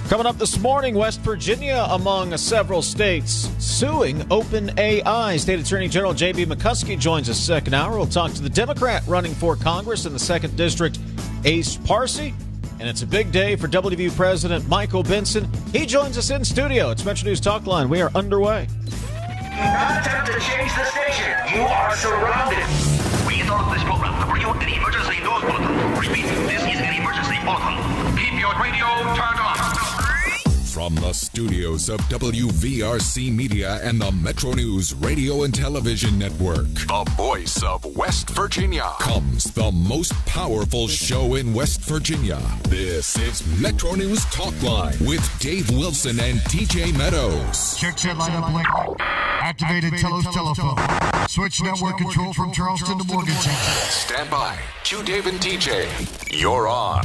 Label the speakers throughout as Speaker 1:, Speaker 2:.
Speaker 1: Coming up this morning, West Virginia, among several states, suing OpenAI. State Attorney General J.B. McCuskey joins us second hour. We'll talk to the Democrat running for Congress in the 2nd District, Ace Parsi. And it's a big day for WVU President Michael Benson. He joins us in studio. It's Metro News Talk Line. We are underway.
Speaker 2: Do not attempt to change the station. You are surrounded.
Speaker 3: We interrupt this program to bring you an emergency news bulletin. Repeat, this is an emergency bulletin. Keep your radio turned on.
Speaker 4: From the studios of WVRC Media and the Metro News Radio and Television Network, the voice of West Virginia, comes the most powerful show in West Virginia. This is Metro News Talk Line with Dave Wilson and TJ Meadows.
Speaker 5: Check set line up link. Activated Telos telephone. Switch network control from Charleston to Morgantown.
Speaker 4: Stand by. Q Dave and TJ. You're on.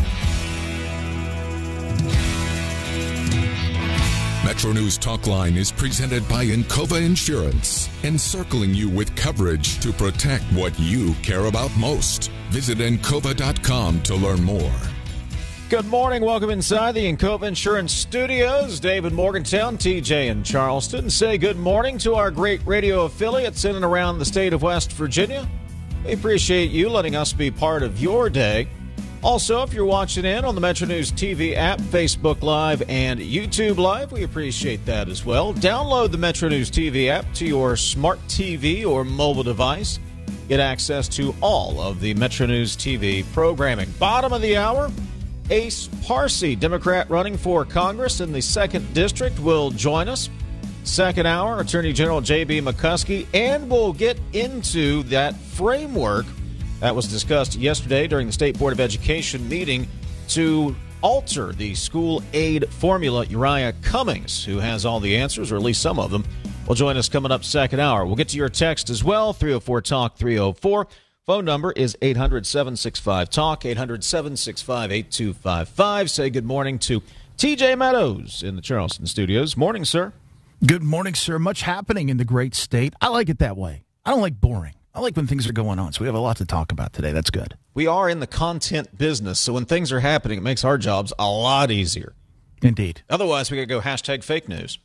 Speaker 4: Metro News Talk Line is presented by Encova Insurance, encircling you with coverage to protect what you care about most. Visit Encova.com to learn more.
Speaker 1: Good morning. Welcome inside the Encova Insurance Studios. Dave in Morgantown, TJ in Charleston. Say good morning to our great radio affiliates in and around the state of West Virginia. We appreciate you letting us be part of your day. Also, if you're watching in on the Metro News TV app, Facebook Live, and YouTube Live, we appreciate that as well. Download the Metro News TV app to your smart TV or mobile device. Get access to all of the Metro News TV programming. Bottom of the hour, Ace Parsi, Democrat running for Congress in the 2nd District, will join us. Second hour, Attorney General J.B. McCuskey, and we'll get into that framework that was discussed yesterday during the State Board of Education meeting to alter the school aid formula. Uriah Cummings, who has all the answers, or at least some of them, will join us coming up second hour. We'll get to your text as well, 304-TALK-304. Phone number is 800-765-TALK, 800-765-8255. Say good morning to TJ Meadows in the Charleston studios. Morning, sir.
Speaker 6: Good morning, sir. Much happening in the great state. I like it that way. I don't like boring. I like when things are going on, so we have a lot to talk about today. That's good.
Speaker 1: We are in the content business, so when things are happening, it makes our jobs a lot easier.
Speaker 6: Indeed.
Speaker 1: Otherwise, we could go hashtag fake news.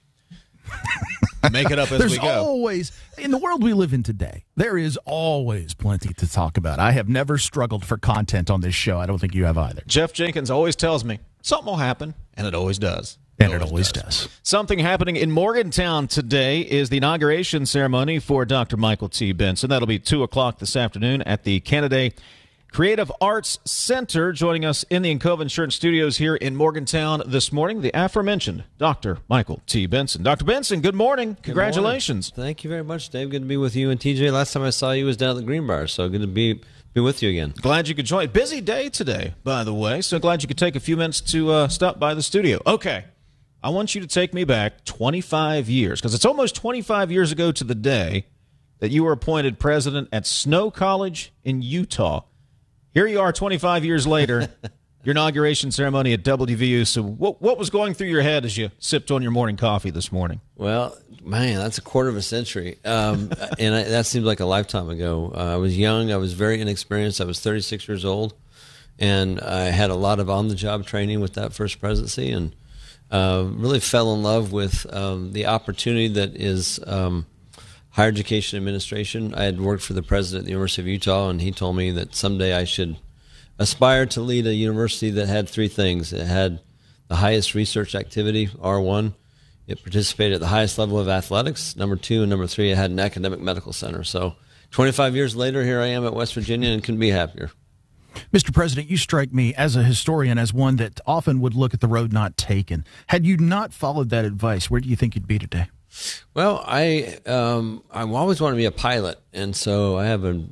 Speaker 1: Make it up as we go.
Speaker 6: There's always, in the world we live in today, there is always plenty to talk about. I have never struggled for content on this show. I don't think you have either.
Speaker 1: Jeff Jenkins always tells me something will happen, and it always does.
Speaker 6: And it always does.
Speaker 1: Something happening in Morgantown today is the inauguration ceremony for Dr. Michael T. Benson. That'll be 2 o'clock this afternoon at the Canada Creative Arts Center. Joining us in the Encova Insurance Studios here in Morgantown this morning, the aforementioned Dr. Michael T. Benson. Dr. Benson, good morning. Congratulations.
Speaker 7: Good morning. Thank you very much, Dave. Good to be with you and TJ. Last time I saw you was down at the Green Bar, so good to be with you again.
Speaker 1: Glad you could join. Busy day today, by the way, so glad you could take a few minutes to stop by the studio. Okay. I want you to take me back 25 years, because it's almost 25 years ago to the day that you were appointed president at Snow College in Utah. Here you are 25 years later, your inauguration ceremony at WVU. So what was going through your head as you sipped on your morning coffee this morning?
Speaker 7: Well, man, that's a quarter of a century. That seems like a lifetime ago. I was young. I was very inexperienced. I was 36 years old, and I had a lot of on-the-job training with that first presidency, and really fell in love with the opportunity that is higher education administration. I had worked for the president at the University of Utah, and he told me that someday I should aspire to lead a university that had three things. It had the highest research activity, R1. It participated at the highest level of athletics, number 2, and number 3, it had an academic medical center. So 25 years later, here I am at West Virginia and couldn't be happier.
Speaker 6: Mr. President, you strike me as a historian, as one that often would look at the road not taken. Had you not followed that advice, where do you think you'd be today?
Speaker 7: Well, I always wanted to be a pilot, and so I have one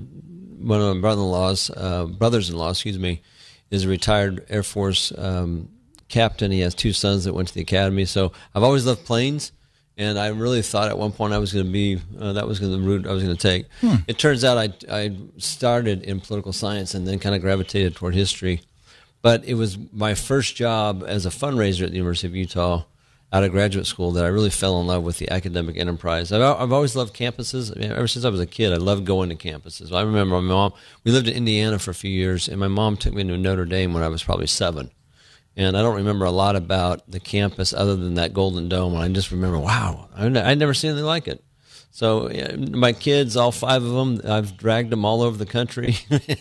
Speaker 7: of my brothers-in-law, is a retired Air Force captain. He has 2 sons that went to the academy, so I've always loved planes. And I really thought at one point I was going to be, that was the route I was going to take. It turns out I started in political science and then kind of gravitated toward history. But it was my first job as a fundraiser at the University of Utah out of graduate school that I really fell in love with the academic enterprise. I've always loved campuses. I mean, ever since I was a kid, I loved going to campuses. I remember my mom, we lived in Indiana for a few years, and my mom took me to Notre Dame when I was probably 7. And I don't remember a lot about the campus other than that Golden Dome. And I just remember, wow, I'd never seen anything like it. So my kids, all 5 of them, I've dragged them all over the country.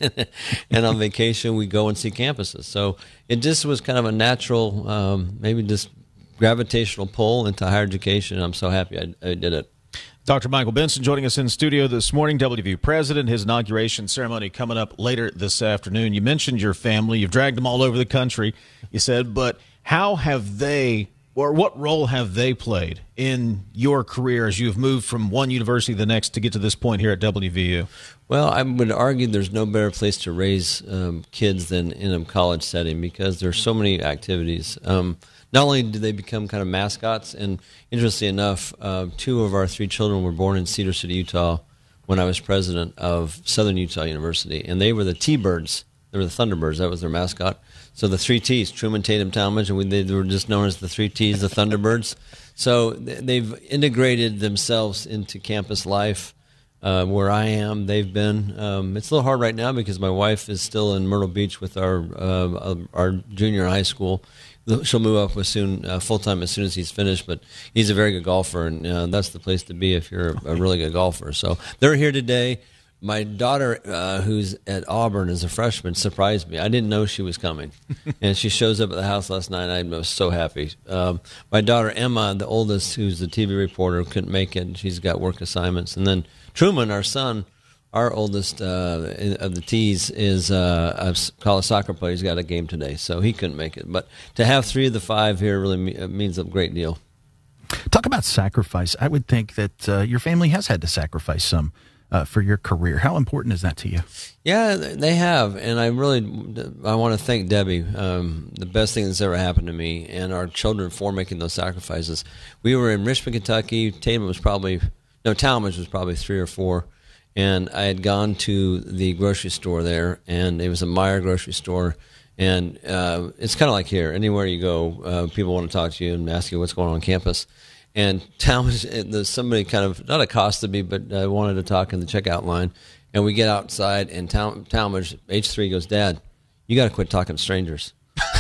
Speaker 7: And on vacation, we go and see campuses. So it just was kind of a natural, maybe just gravitational pull into higher education. I'm so happy I did it.
Speaker 1: Dr. Michael Benson joining us in studio this morning, WVU president. His inauguration ceremony coming up later this afternoon. You mentioned your family. You've dragged them all over the country, you said, but how have they, or what role have they played in your career as you've moved from one university to the next to get to this point here at WVU?
Speaker 7: Well, I would argue there's no better place to raise kids than in a college setting because there's so many activities. Not only do they become kind of mascots, and interestingly enough, 2 of our 3 children were born in Cedar City, Utah, when I was president of Southern Utah University, and they were the T-Birds. They were the Thunderbirds. That was their mascot. So the 3 T's, Truman, Tatum, Talmadge, and they were just known as the 3 T's, the Thunderbirds. So they've integrated themselves into campus life. Where I am, they've been. It's a little hard right now because my wife is still in Myrtle Beach with our junior high school. She'll move up full-time as soon as he's finished, but he's a very good golfer, and that's the place to be if you're a really good golfer. So they're here today. My daughter, who's at Auburn as a freshman, surprised me. I didn't know she was coming, and she shows up at the house last night, and I was so happy. My daughter, Emma, the oldest, who's the TV reporter, couldn't make it. She's got work assignments. And then Truman, our son, our oldest of the T's, is a college soccer player. He's got a game today, so he couldn't make it. But to have 3 of the 5 here really means a great deal.
Speaker 6: Talk about sacrifice. I would think that your family has had to sacrifice some for your career. How important is that to you?
Speaker 7: Yeah, they have, and I want to thank Debbie. The best thing that's ever happened to me and our children for making those sacrifices. We were in Richmond, Kentucky. Talmadge was probably 3 or 4. And I had gone to the grocery store there, and it was a Meijer grocery store. And it's kind of like here. Anywhere you go, people want to talk to you and ask you what's going on campus. And Talmadge, somebody kind of, not accosted me, but wanted to talk in the checkout line. And we get outside, and Talmadge, age 3, goes, "Dad, you got to quit talking to strangers."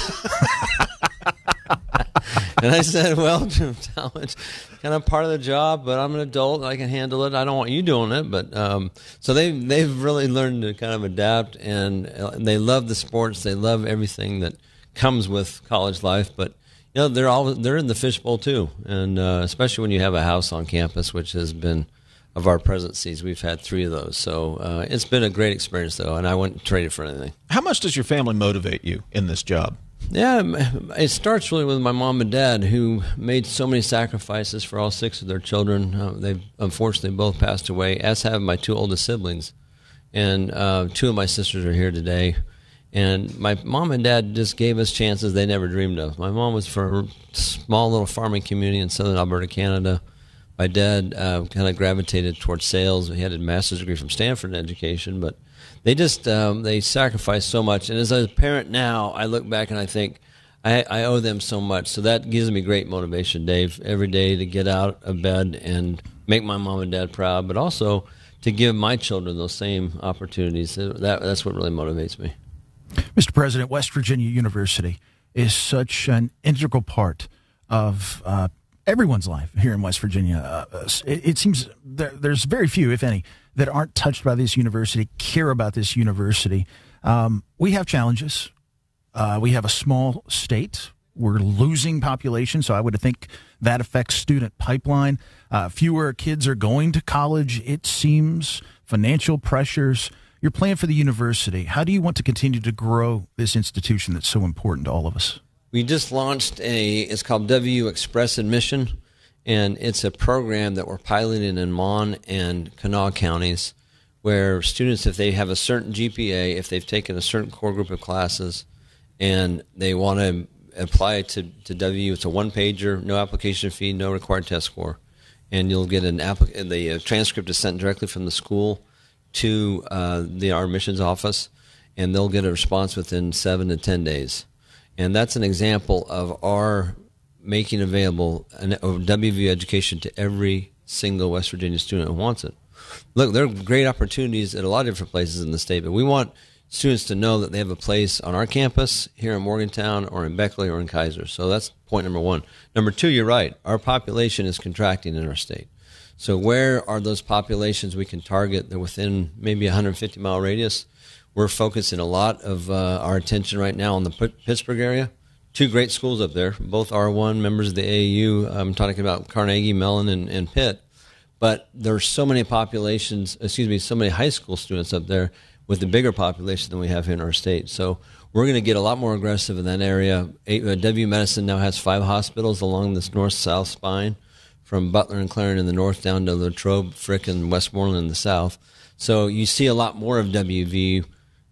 Speaker 7: And I said, "Well, Talmadge, kind of part of the job, but I'm an adult and I can handle it. I don't want you doing it." But so they've really learned to kind of adapt, and they love the sports. They love everything that comes with college life. But they're in the fishbowl too, and especially when you have a house on campus, which has been of our presidencies, we've had 3 of those. So it's been a great experience, though, and I wouldn't trade it for anything.
Speaker 1: How much does your family motivate you in this job?
Speaker 7: Yeah, it starts really with my mom and dad, who made so many sacrifices for all 6 of their children. They've unfortunately both passed away, as have my 2 oldest siblings. And 2 of my sisters are here today. And my mom and dad just gave us chances they never dreamed of. My mom was from a small little farming community in southern Alberta, Canada. My dad kind of gravitated towards sales. He had a master's degree from Stanford in education, but they just they sacrificed so much. And as a parent now, I look back and I think I owe them so much. So that gives me great motivation, Dave, every day to get out of bed and make my mom and dad proud, but also to give my children those same opportunities. That's what really motivates me.
Speaker 6: Mr. President, West Virginia University is such an integral part of everyone's life here in West Virginia. It seems there's very few, if any, that aren't touched by this university, care about this university. We have challenges. We have a small state. We're losing population, so I would think that affects student pipeline. Fewer kids are going to college, it seems. Financial pressures. Your plan for the university, how do you want to continue to grow this institution that's so important to all of us?
Speaker 7: We just launched it's called WVU Express Admission, and it's a program that we're piloting in Mon and Kanawha counties, where students, if they have a certain GPA, if they've taken a certain core group of classes, and they want to apply to WVU, it's a one-pager, no application fee, no required test score, and you'll get the transcript is sent directly from the school to our admissions office, and they'll get a response within 7 to 10 days. And that's an example of our making available WVU education to every single West Virginia student who wants it. Look, there are great opportunities at a lot of different places in the state, but we want students to know that they have a place on our campus here in Morgantown or in Beckley or in Kaiser. So that's point number one. Number two, you're right. Our population is contracting in our state. So where are those populations we can target? They're within maybe a 150-mile radius. We're focusing a lot of our attention right now on the Pittsburgh area. Two great schools up there, both R1 members of the AAU. I'm talking about Carnegie, Mellon, and Pitt. But there are so many so many high school students up there with a bigger population than we have here in our state. So we're going to get a lot more aggressive in that area. W Medicine now has 5 hospitals along this north-south spine, from Butler and Clarendon in the north down to Latrobe, Frick, and Westmoreland in the south. So you see a lot more of WVU,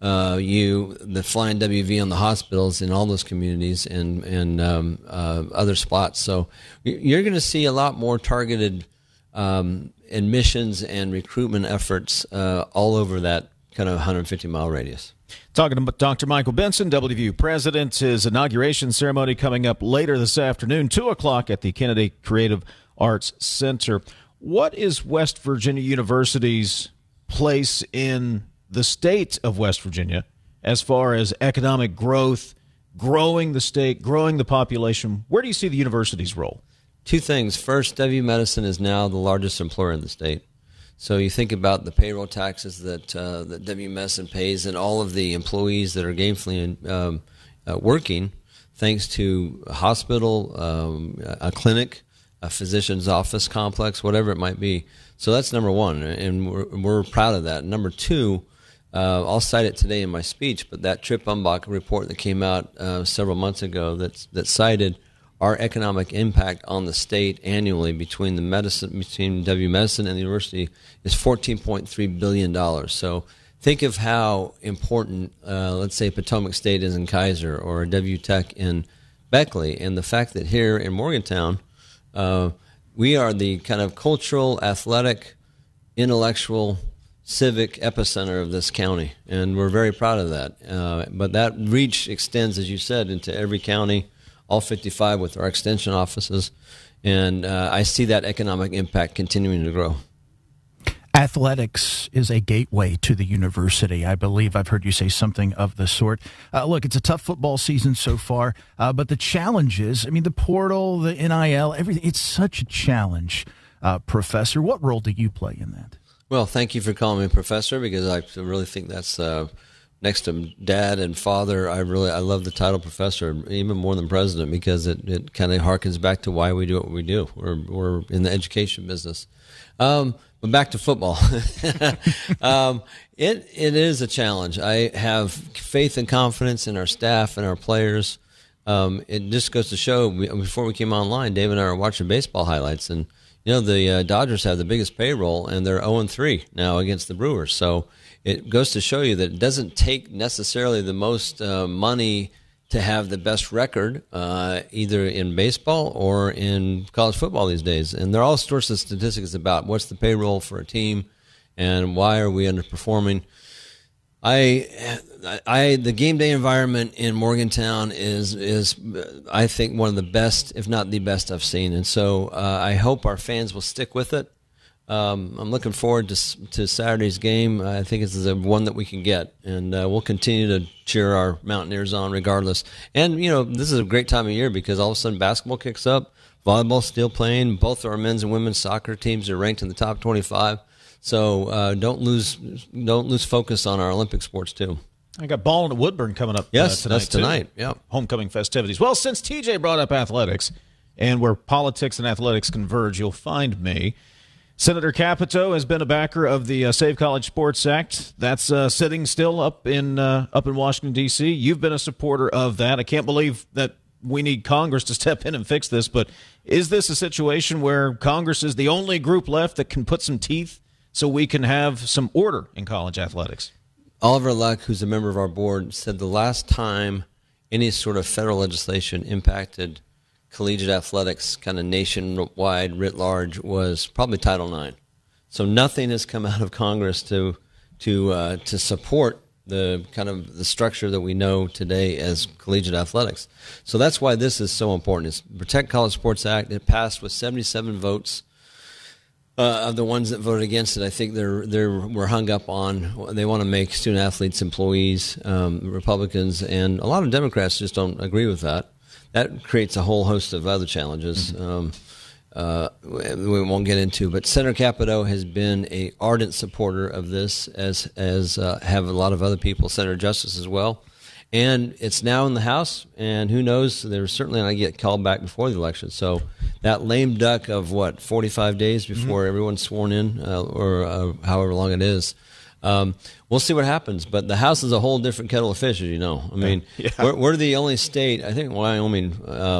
Speaker 7: the flying WV on the hospitals in all those communities and other spots. So you're going to see a lot more targeted admissions and recruitment efforts all over that kind of 150-mile radius.
Speaker 1: Talking to Dr. Michael Benson, WVU president, his inauguration ceremony coming up later this afternoon, 2 o'clock at the Kennedy Creative Arts Center. What is West Virginia University's place in the state of West Virginia as far as economic growth, growing the state, growing the population? Where do you see the university's role?
Speaker 7: Two things. First, W Medicine is now the largest employer in the state. So you think about the payroll taxes that W Medicine pays and all of the employees that are gainfully working, thanks to a hospital, a clinic, a physician's office complex, whatever it might be. So that's number one, and we're proud of that. Number two, I'll cite it today in my speech, but that Trip Umbach report that came out several months ago that cited our economic impact on the state annually between W Medicine and the university is $14.3 billion. So think of how important, let's say, Potomac State is in Kaiser or W Tech in Beckley, and the fact that here in Morgantown, we are the kind of cultural, athletic, intellectual, civic epicenter of this county, and we're very proud of that. But that reach extends, as you said, into every county, all 55 with our extension offices, and I see that economic impact continuing to grow.
Speaker 6: Athletics is a gateway to the university. I believe I've heard you say something of the sort. Look, it's a tough football season so far, but the challenges, I mean, the portal, the NIL, everything, it's such a challenge. Professor, what role do you play in that?
Speaker 7: Well, thank you for calling me Professor, because I really think that's next to Dad and Father. I love the title Professor even more than President, because it kind of harkens back to why we do what we do. We're in the education business. But back to football. It is a challenge. I have faith and confidence in our staff and our players. It just goes to show, before we came online, Dave and I were watching baseball highlights, and the Dodgers have the biggest payroll, and they're 0-3 now against the Brewers. So it goes to show you that it doesn't take necessarily the most money to have the best record, either in baseball or in college football these days. And there are all sorts of statistics about what's the payroll for a team and why are we underperforming. The game day environment in Morgantown is I think one of the best, if not the best, I've seen. And so I hope our fans will stick with it. I'm looking forward to Saturday's game. I think it's the one that we can get, and we'll continue to cheer our Mountaineers on regardless. And, this is a great time of year because all of a sudden basketball kicks up, volleyball's still playing. Both our men's and women's soccer teams are ranked in the top 25. So don't lose focus on our Olympic sports too.
Speaker 1: I got Ballin at Woodburn coming up
Speaker 7: yes,
Speaker 1: tonight.
Speaker 7: That's tonight. Yeah,
Speaker 1: homecoming festivities. Well, since TJ brought up athletics and where politics and athletics converge, you'll find me. Senator Capito has been a backer of the Save College Sports Act. That's sitting still up in Washington, D.C. You've been a supporter of that. I can't believe that we need Congress to step in and fix this, but is this a situation where Congress is the only group left that can put some teeth so we can have some order in college athletics?
Speaker 7: Oliver Luck, who's a member of our board, said the last time any sort of federal legislation impacted collegiate athletics kind of nationwide writ large was probably Title IX. So nothing has come out of Congress to support the kind of the structure that we know today as collegiate athletics. So that's why this is so important. It's Protect College Sports Act. It passed with 77 votes. of the ones that voted against it, I think we're hung up on, they want to make student athletes employees, Republicans, and a lot of Democrats just don't agree with that. That creates a whole host of other challenges we won't get into. But Senator Capito has been an ardent supporter of this, as have a lot of other people, Senator Justice as well. And it's now in the House, and who knows, they're certainly going to get called back before the election. So that lame duck of, 45 days before everyone's sworn in, or however long it is, we'll see what happens. But the House is a whole different kettle of fish, as you know. I mean, we're the only state, I think Wyoming,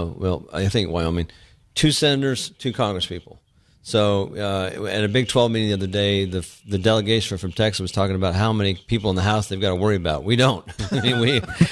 Speaker 7: 2 senators, 2 congresspeople. So at a Big 12 meeting the other day, the delegation from Texas was talking about how many people in the House they've got to worry about. We don't. I mean,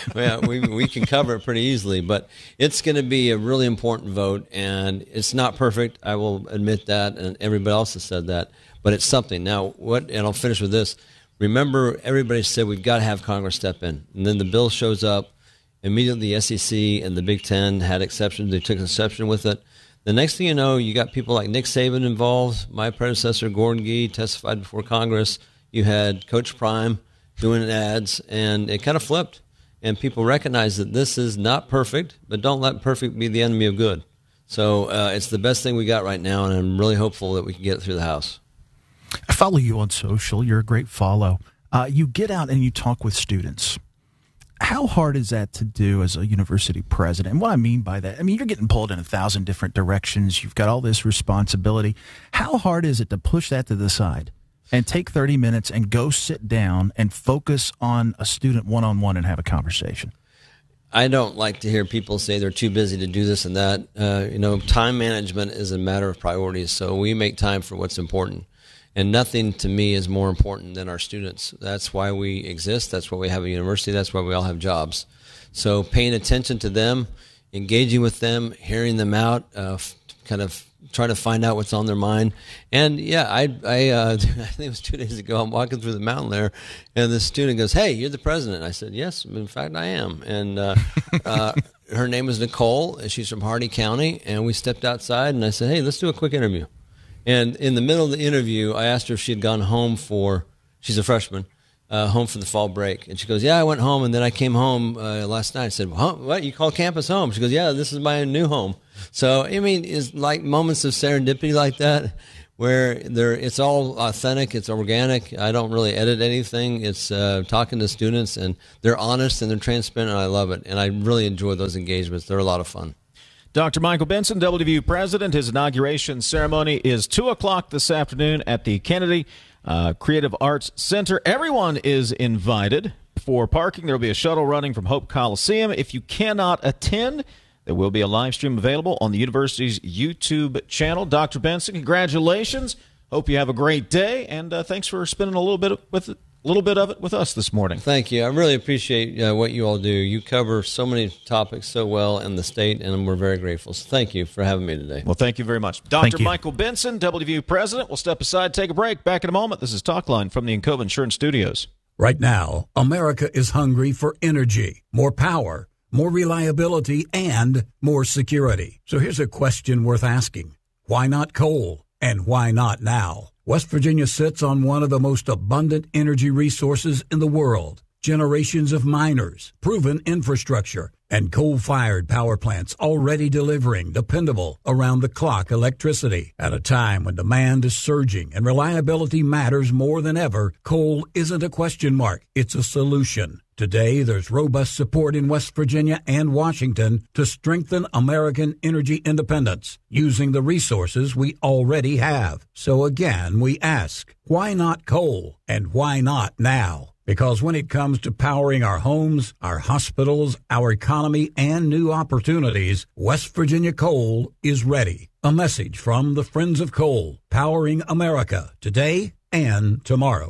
Speaker 7: we can cover it pretty easily, but it's going to be a really important vote, and it's not perfect. I will admit that, and everybody else has said that, but it's something. Now, and I'll finish with this. Remember, everybody said we've got to have Congress step in, and then the bill shows up. Immediately, the SEC and the Big Ten had exceptions. They took exception with it. The next thing you know, you got people like Nick Saban involved. My predecessor, Gordon Gee, testified before Congress. You had Coach Prime doing ads, and it kind of flipped. And people recognize that this is not perfect, but don't let perfect be the enemy of good. So it's the best thing we got right now, and I'm really hopeful that we can get it through the House.
Speaker 6: I follow you on social. You're a great follow. You get out and you talk with students. How hard is that to do as a university president? And what I mean by that, you're getting pulled in 1,000 different directions. You've got all this responsibility. How hard is it to push that to the side and take 30 minutes and go sit down and focus on a student one-on-one and have a conversation?
Speaker 7: I don't like to hear people say they're too busy to do this and that. Time management is a matter of priorities, so we make time for what's important. And nothing to me is more important than our students. That's why we exist. That's why we have a university. That's why we all have jobs. So paying attention to them, engaging with them, hearing them out, kind of trying to find out what's on their mind. And I think it was 2 days ago, I'm walking through the mountain there, and the student goes, "Hey, you're the president." I said, "Yes, in fact, I am." And her name is Nicole, and she's from Hardy County. And we stepped outside, and I said, "Hey, let's do a quick interview." And in the middle of the interview, I asked her if she had gone home she's a freshman, home for the fall break. And she goes, "Yeah, I went home, and then I came home last night." I said, "What, you call campus home?" She goes, "Yeah, this is my new home." So, it's like moments of serendipity like that where it's all authentic, it's organic. I don't really edit anything. It's talking to students, and they're honest and they're transparent, and I love it. And I really enjoy those engagements. They're a lot of fun.
Speaker 1: Dr. Michael Benson, WVU president. His inauguration ceremony is 2 o'clock this afternoon at the Kennedy Creative Arts Center. Everyone is invited. For parking, there will be a shuttle running from Hope Coliseum. If you cannot attend, there will be a live stream available on the university's YouTube channel. Dr. Benson, congratulations. Hope you have a great day, and thanks for spending a little bit of it with us this morning.
Speaker 7: Thank you. I really appreciate what you all do. You cover so many topics so well in the state, and we're very grateful. So thank you for having me today.
Speaker 1: Well, thank you very much. Dr. Michael Benson, WVU president. We'll step aside, take a break. Back in a moment. This is Talkline from the Encova Insurance Studios.
Speaker 8: Right now, America is hungry for energy, more power, more reliability, and more security. So here's a question worth asking. Why not coal? And why not now? West Virginia sits on one of the most abundant energy resources in the world. Generations of miners, proven infrastructure, and coal-fired power plants already delivering dependable, around-the-clock electricity. At a time when demand is surging and reliability matters more than ever, coal isn't a question mark, it's a solution. Today, there's robust support in West Virginia and Washington to strengthen American energy independence using the resources we already have. So again, we ask, why not coal? And why not now? Because when it comes to powering our homes, our hospitals, our economy, and new opportunities, West Virginia Coal is ready. A message from the Friends of Coal, powering America today and tomorrow.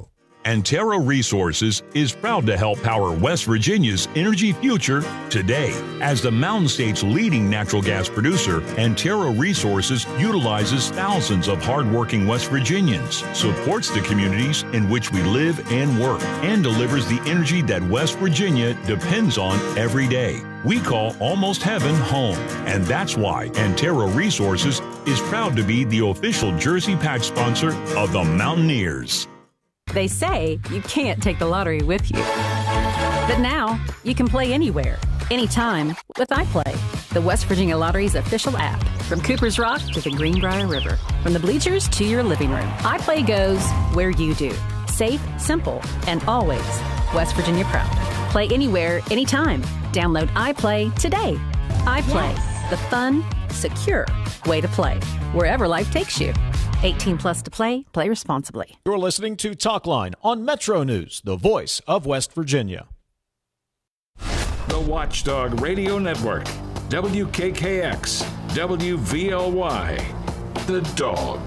Speaker 9: Antero Resources is proud to help power West Virginia's energy future today. As the Mountain State's leading natural gas producer, Antero Resources utilizes thousands of hardworking West Virginians, supports the communities in which we live and work, and delivers the energy that West Virginia depends on every day. We call Almost Heaven home, and that's why Antero Resources is proud to be the official jersey patch sponsor of the Mountaineers.
Speaker 10: They say you can't take the lottery with you. But now, you can play anywhere, anytime with iPlay, the West Virginia Lottery's official app. From Cooper's Rock to the Greenbrier River, from the bleachers to your living room, iPlay goes where you do. Safe, simple, and always West Virginia proud. Play anywhere, anytime. Download iPlay today. iPlay, the fun, secure way to play, wherever life takes you. 18 plus to play. Play responsibly.
Speaker 1: You're listening to Talkline on Metro News, the voice of West Virginia.
Speaker 11: The Watchdog Radio Network. WKKX. WVLY. The Dog.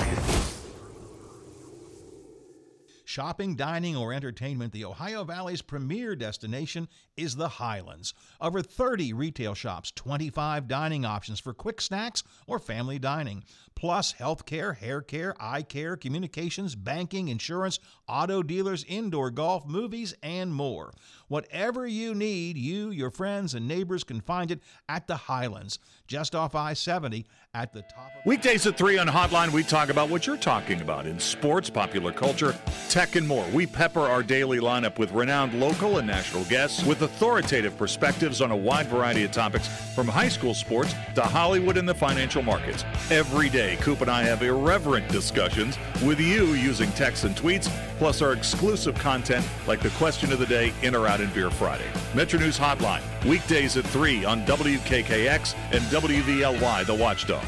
Speaker 12: Shopping, dining, or entertainment, the Ohio Valley's premier destination is the Highlands. Over 30 retail shops, 25 dining options for quick snacks or family dining, plus healthcare, hair care, eye care, communications, banking, insurance, auto dealers, indoor golf, movies, and more. Whatever you need, you, your friends, and neighbors can find it at the Highlands, just off I-70 at the top of...
Speaker 13: Weekdays at 3 on Hotline, we talk about what you're talking about in sports, popular culture, tech, and more. We pepper our daily lineup with renowned local and national guests with authoritative perspectives on a wide variety of topics, from high school sports to Hollywood and the financial markets. Every day, Coop and I have irreverent discussions with you using texts and tweets, plus our exclusive content like the question of the day, In or Out in Beer Friday. Metro News Hotline, weekdays at 3 on WKKX and WVLY, The Watchdog.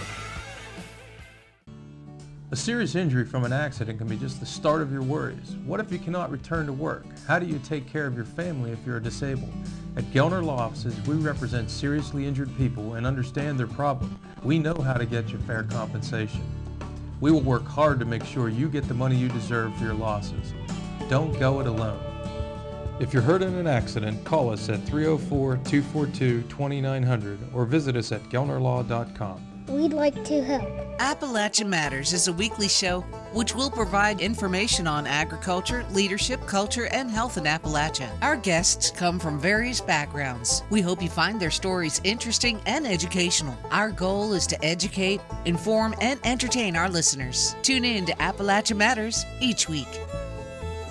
Speaker 14: A serious injury from an accident can be just the start of your worries. What if you cannot return to work? How do you take care of your family if you're disabled? At Gelner Law Offices, we represent seriously injured people and understand their problem. We know how to get you fair compensation. We will work hard to make sure you get the money you deserve for your losses. Don't go it alone. If you're hurt in an accident, call us at 304-242-2900 or visit us at gelnerlaw.com.
Speaker 15: We'd like to help.
Speaker 16: Appalachia Matters is a weekly show which will provide information on agriculture, leadership, culture, and health in Appalachia. Our guests come from various backgrounds. We hope you find their stories interesting and educational. Our goal is to educate, inform, and entertain our listeners. Tune in to Appalachia Matters each week.